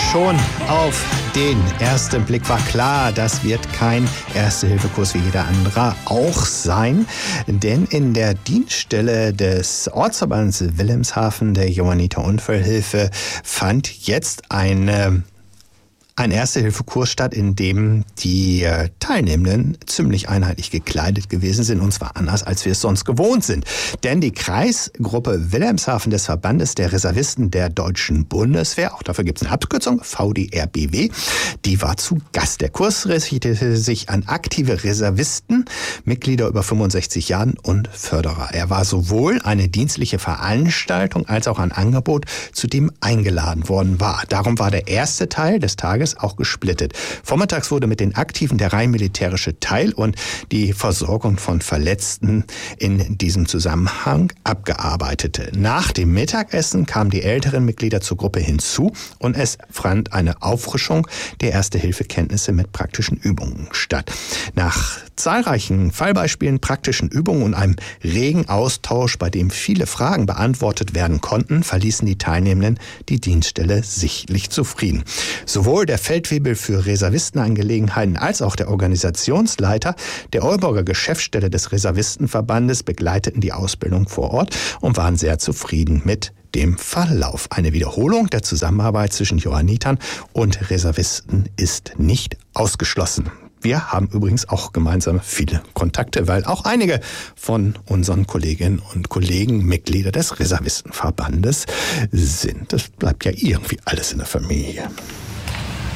Schon auf den ersten Blick war klar, das wird kein Erste-Hilfe-Kurs wie jeder andere auch sein. Denn in der Dienststelle des Ortsverbands Wilhelmshaven der Johanniter-Unfallhilfe fand jetzt ein Erste-Hilfe-Kurs statt, in dem die Teilnehmenden ziemlich einheitlich gekleidet gewesen sind, und zwar anders, als wir es sonst gewohnt sind. Denn die Kreisgruppe Wilhelmshaven des Verbandes der Reservisten der Deutschen Bundeswehr, auch dafür gibt es eine Abkürzung, VDRBW, die war zu Gast. Der Kurs richtete sich an aktive Reservisten, Mitglieder über 65 Jahren und Förderer. Er war sowohl eine dienstliche Veranstaltung als auch ein Angebot, zu dem eingeladen worden war. Darum war der erste Teil des Tages auch gesplittet. Vormittags wurde mit den Aktiven der rein militärische Teil und die Versorgung von Verletzten in diesem Zusammenhang abgearbeitet. Nach dem Mittagessen kamen die älteren Mitglieder zur Gruppe hinzu und es fand eine Auffrischung der Erste-Hilfe-Kenntnisse mit praktischen Übungen statt. Nach zahlreichen Fallbeispielen, praktischen Übungen und einem regen Austausch, bei dem viele Fragen beantwortet werden konnten, verließen die Teilnehmenden die Dienststelle sichtlich zufrieden. Sowohl der Feldwebel für Reservistenangelegenheiten als auch der Organisationsleiter der Olburger Geschäftsstelle des Reservistenverbandes begleiteten die Ausbildung vor Ort und waren sehr zufrieden mit dem Verlauf. Eine Wiederholung der Zusammenarbeit zwischen Johannitern und Reservisten ist nicht ausgeschlossen. Wir haben übrigens auch gemeinsam viele Kontakte, weil auch einige von unseren Kolleginnen und Kollegen Mitglieder des Reservistenverbandes sind. Das bleibt ja irgendwie alles in der Familie.